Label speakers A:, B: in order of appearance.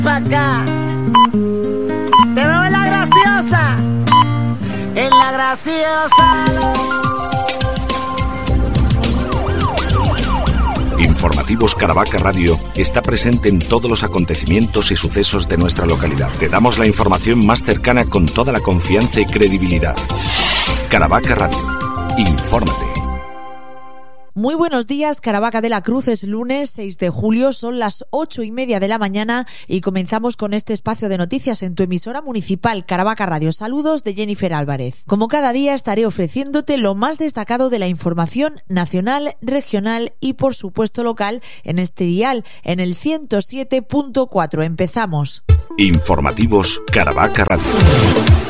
A: Pa' acá. Te veo en la graciosa. En la graciosa.
B: Informativos Caravaca Radio está presente en todos los acontecimientos y sucesos de nuestra localidad. Te damos la información más cercana con toda la confianza y credibilidad. Caravaca Radio. Infórmate.
C: Muy buenos días, Caravaca de la Cruz. Es lunes 6 de julio, son las 8:30 de la mañana y comenzamos con este espacio de noticias en tu emisora municipal Caravaca Radio. Saludos de Jennifer Álvarez. Como cada día estaré ofreciéndote lo más destacado de la información nacional, regional y por supuesto local en este dial, en el 107.4. Empezamos.
B: Informativos Caravaca Radio.